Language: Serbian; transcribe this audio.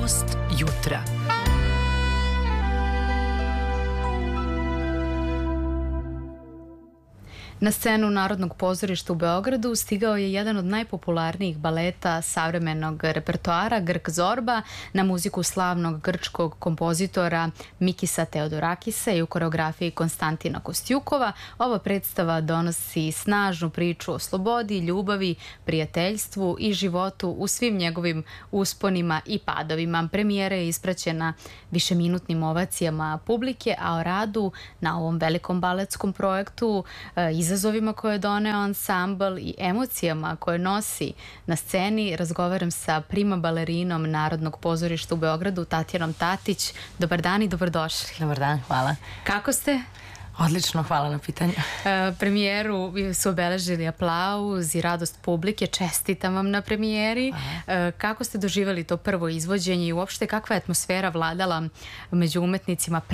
Gost jutra. Na scenu Narodnog pozorišta u Beogradu stigao je jedan od najpopularnijih baleta savremenog repertoara, Grk Zorba, na muziku slavnog grčkog kompozitora Mikisa Teodorakisa i u koreografiji Konstantina Kostjukova. Ova predstava donosi snažnu priču o slobodi, ljubavi, prijateljstvu i životu u svim njegovim usponima i padovima. Premijera je ispraćena višeminutnim ovacijama publike, a o radu na ovom velikom baletskom projektu, izazovima koje je doneo ansambl i emocijama koje nosi na sceni, razgovaram sa prima balerinom Narodnog pozorišta u Beogradu, Tatjanom Tatić. Dobar dan i dobrodošli. Dobar dan, hvala. Kako ste? Odlično, hvala na pitanju. Premijeru su obeležili aplauz i radost publike. Čestitam vam na premijeri. Kako ste doživjeli to prvo izvođenje i uopšte kakva je atmosfera vladala među umetnicima